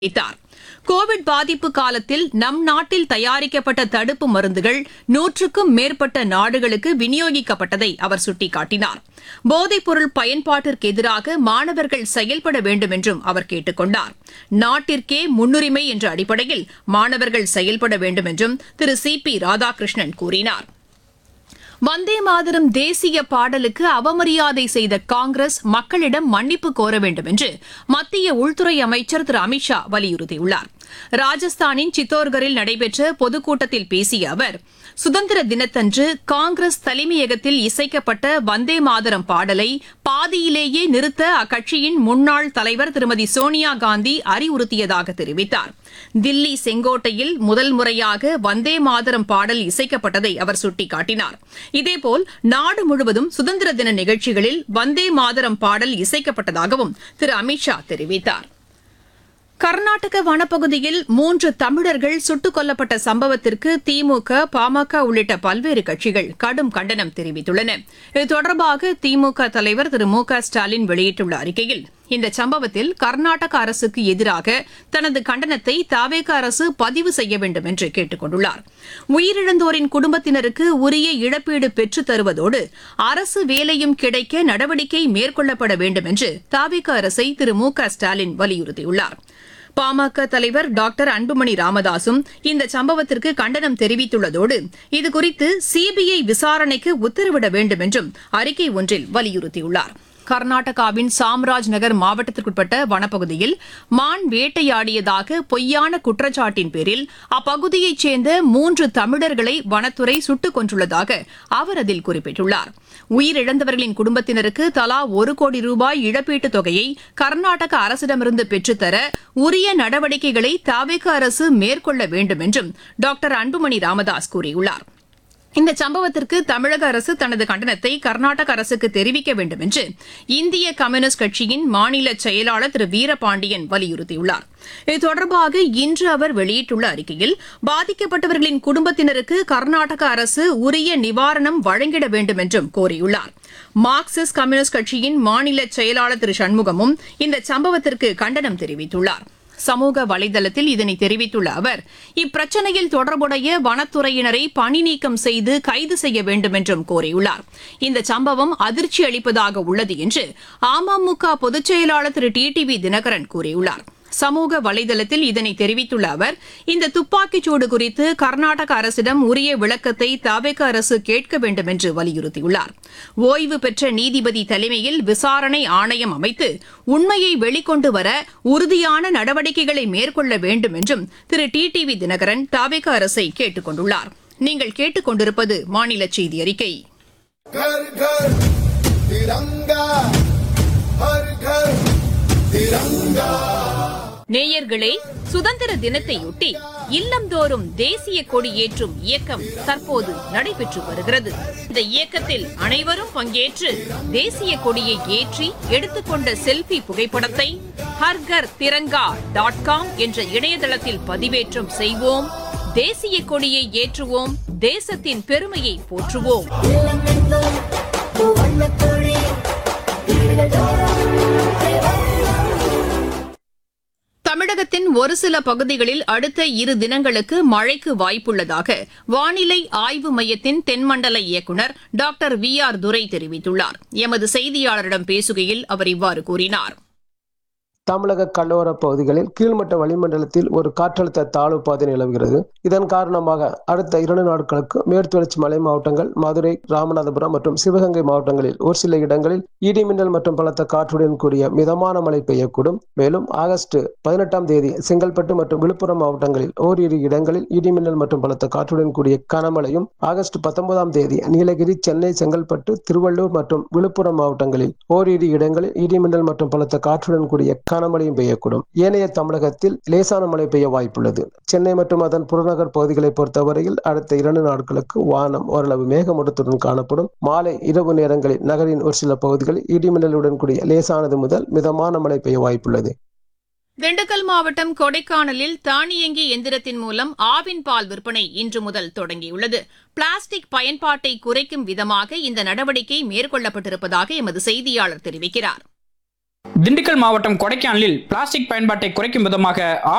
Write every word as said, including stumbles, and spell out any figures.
தெரிவித்தார். கோவிட் பாதிப்பு காலத்தில் நம் நாட்டில் தயாரிக்கப்பட்ட தடுப்பு மருந்துகள் நூற்றுக்கும் மேற்பட்ட நாடுகளுக்கு விநியோகிக்கப்பட்டதை அவர் சுட்டிக்காட்டினார். போதைப்பொருள் பயன்பாட்டிற்கு எதிராக மாணவர்கள் செயல்பட வேண்டும் என்றும் அவர் கேட்டுக் கொண்டார். நாட்டிற்கே முன்னுரிமை என்ற அடிப்படையில் மாணவர்கள் செயல்பட வேண்டும் என்றும் திரு சி பி ராதாகிருஷ்ணன் கூறினார். வந்தே மாதரம் தேசிய பாடலுக்கு அவமரியாதை செய்த காங்கிரஸ் மக்களிடம் மன்னிப்பு கோர வேண்டும் என்று மத்திய உள்துறை அமைச்சர் திரு அமித் ஷா வலியுறுத்தியுள்ளார். ராஜஸ்தானின் சித்தோர்கரில் நடைபெற்ற பொதுக்கூட்டத்தில் பேசிய அவர், சுதந்திர தினத்தன்று காங்கிரஸ் தலைமையகத்தில் இசைக்கப்பட்ட வந்தே மாதரம் பாடலை பாதியிலேயே நிறுத்த அக்கட்சியின் முன்னாள் தலைவர் திருமதி சோனியா காந்தி அறிவுறுத்தியதாக தெரிவித்தார். தில்லி செங்கோட்டையில் முதல் முறையாக வந்தே மாதரம் பாடல் இசைக்கப்பட்டதை அவர் சுட்டிக்காட்டினார். இதேபோல் நாடு முழுவதும் சுதந்திர தின நிகழ்ச்சிகளில் வந்தே மாதரம் பாடல் இசைக்கப்பட்டதாகவும் திரு அமித் ஷா தெரிவித்தார். கர்நாடக வனப்பகுதியில் மூன்று தமிழர்கள் சுட்டுக் கொல்லப்பட்ட சம்பவத்திற்கு திமுக, பாமக உள்ளிட்ட பல்வேறு கட்சிகள் கடும் கண்டனம் தெரிவித்துள்ளன. இது தொடர்பாக திமுக தலைவர் திரு மு க ஸ்டாலின் வெளியிட்டுள்ள அறிக்கையில், இந்த சம்பவத்தில் கர்நாடக அரசுக்கு எதிராக தனது கண்டனத்தை தவேக அரசு பதிவு செய்ய வேண்டும் என்று கேட்டுக் கொண்டுள்ளார். உயிரிழந்தோரின் குடும்பத்தினருக்கு உரிய இழப்பீடு பெற்றுத் தருவதோடு அரசு வேலையும் கிடைக்க நடவடிக்கை மேற்கொள்ளப்பட வேண்டும் என்று தவேக அரசை திரு மு க ஸ்டாலின் வலியுறுத்தியுள்ளார். பாமக தலைவர் டாக்டர் அன்புமணி ராமதாசும் இந்த சம்பவத்திற்கு கண்டனம் தெரிவித்துள்ளதோடு இதுகுறித்து சிபிஐ விசாரணைக்கு உத்தரவிட வேண்டும் என்றும் அறிக்கை ஒன்றில் வலியுறுத்தியுள்ளார். கர்நாடகாவின் சாம்ராஜ் நகர் மாவட்டத்திற்குட்பட்ட வனப்பகுதியில் மான் வேட்டையாடியதாக பொய்யான குற்றச்சாட்டின் பேரில் அப்பகுதியைச் சேர்ந்த மூன்று தமிழர்களை வனத்துறை சுட்டுக் கொன்றுள்ளதாக அவர் அதில் குறிப்பிட்டுள்ளார். உயிரிழந்தவர்களின் குடும்பத்தினருக்கு தலா ஒரு கோடி ரூபாய் இழப்பீட்டுத் தொகையை கர்நாடக அரசிடமிருந்து பெற்றுத்தர உரிய நடவடிக்கைகளை தவேக அரசு மேற்கொள்ள வேண்டும் என்றும் டாக்டர் அன்புமணி ராமதாஸ் கூறியுள்ளார். இந்த சம்பவத்திற்கு தமிழக அரசு தனது கண்டனத்தை கர்நாடக அரசுக்கு தெரிவிக்க வேண்டும் என்று இந்திய கம்யூனிஸ்ட் கட்சியின் மாநில செயலாளர் திரு வீரபாண்டியன் வலியுறுத்தியுள்ளார். இது தொடர்பாக இன்று அவர் வெளியிட்டுள்ள அறிக்கையில், பாதிக்கப்பட்டவர்களின் குடும்பத்தினருக்கு கர்நாடக அரசு உரிய நிவாரணம் வழங்கிட வேண்டும் என்றும் கோரியுள்ளார். மார்க்சிஸ்ட் கம்யூனிஸ்ட் கட்சியின் மாநில செயலாளர் திரு சண்முகமும் இந்த சம்பவத்திற்கு கண்டனம் தெரிவித்துள்ளார். சமூக வலைதளத்தில் இதனை தெரிவித்துள்ள அவர், இப்பிரச்சினையில் தொடர்புடைய வனத்துறையினரை பணி நீக்கம் செய்து கைது செய்ய வேண்டும் என்றும் கோரியுள்ளார். இந்த சம்பவம் அதிர்ச்சி அளிப்பதாக உள்ளது என்று அமமுக பொதுச் செயலாளர் திரு டி டி வி தினகரன் கூறியுள்ளார். சமூக வலைதளத்தில் இதனை தெரிவித்துள்ள அவர், இந்த துப்பாக்கிச்சூடு குறித்து கர்நாடக அரசிடம் உரிய விளக்கத்தை தவேக அரசு கேட்க வேண்டும் என்று வலியுறுத்தியுள்ளார். ஓய்வு பெற்ற நீதிபதி தலைமையில் விசாரணை ஆணையம் அமைத்து உண்மையை வெளிக்கொண்டு வர உறுதியான நடவடிக்கைகளை மேற்கொள்ள வேண்டும் என்றும் திரு டி டி வி தினகரன் தவேக அரசை கேட்டுக் கொண்டுள்ளார். நீங்கள் கேட்டுக் கொண்டிருப்பது மாநில செய்தி அறிக்கை. घर घर तिरंगा हर घर तिरंगा. நேயர்களே, சுதந்திர தினத்தையொட்டி இல்லந்தோறும் தேசிய கொடி ஏற்றும் இயக்கம் தற்போது நடைபெற்று வருகிறது. இந்த இயக்கத்தில் அனைவரும் பங்கேற்று தேசிய கொடியை ஏற்றி எடுத்துக்கொண்ட செல்பி புகைப்படத்தை ஹர்கர் திரங்கா டாட் காம் என்ற இணையதளத்தில் பதிவேற்றம் செய்வோம். தேசிய கொடியை ஏற்றுவோம். தேசத்தின் பெருமையை போற்றுவோம். தமிழகத்தின் ஒரு சில பகுதிகளில் அடுத்த இரு தினங்களுக்கு மழைக்கு வாய்ப்புள்ளதாக வானிலை ஆய்வு மையத்தின் தென்மண்டல இயக்குநர் டாக்டர் வி ஆர் துரை தெரிவித்துள்ளார். எமது செய்தியாளரிடம் பேசுகையில் அவர் இவ்வாறு கூறினார். தமிழக கடலோர பகுதிகளில் கீழ்மட்ட வளிமண்டலத்தில் ஒரு காற்றழுத்த தாழ்வு பாதை நிலவுகிறது. இதன் காரணமாக அடுத்த இரண்டு நாட்களுக்கு மேற்குத்தொடர்ச்சி மலை மாவட்டங்கள், மதுரை, ராமநாதபுரம் மற்றும் சிவகங்கை மாவட்டங்களில் ஒரு சில இடங்களில் இடிமின்னல் மற்றும் பலத்த காற்றுடன் கூடிய மிதமான மழை பெய்யக்கூடும். மேலும் ஆகஸ்ட் பதினெட்டாம் தேதி செங்கல்பட்டு மற்றும் விழுப்புரம் மாவட்டங்களில் ஓரிரு இடங்களில் இடிமின்னல் மற்றும் பலத்த காற்றுடன் கூடிய கனமழையும், ஆகஸ்ட் பத்தொன்பதாம் தேதி நீலகிரி, சென்னை, செங்கல்பட்டு, திருவள்ளூர் மற்றும் விழுப்புரம் மாவட்டங்களில் ஓரிரு இடங்களில் இடிமின்னல் மற்றும் பலத்த காற்றுடன் கூடிய கனமழையும் பெய்யக்கூடும். ஏனைய தமிழகத்தில் லேசான மழை பெய்ய வாய்ப்புள்ளது. சென்னை மற்றும் அதன் புறநகர் பகுதிகளை பொறுத்தவரையில் அடுத்த இரண்டு நாட்களுக்கு வானம் ஓரளவு மேகமூட்டத்துடன் காணப்படும். மாலை இரவு நேரங்களில் நகரின் ஒரு சில பகுதிகளில் இடிமின்னலுடன் கூடிய லேசானது முதல் மிதமான மழை பெய்ய வாய்ப்புள்ளது. திண்டுக்கல் மாவட்டம் கொடைக்கானலில் தானியங்கி எந்திரத்தின் மூலம் ஆவின் பால் விற்பனை இன்று முதல் தொடங்கியுள்ளது. பிளாஸ்டிக் பயன்பாட்டை குறைக்கும் விதமாக இந்த நடவடிக்கை மேற்கொள்ளப்பட்டிருப்பதாக எமது செய்தியாளர் தெரிவிக்கிறார். திண்டுக்கல் மாவட்டம் கொடைக்கானலில் பிளாஸ்டிக் பயன்பாட்டை குறைக்கும் விதமாக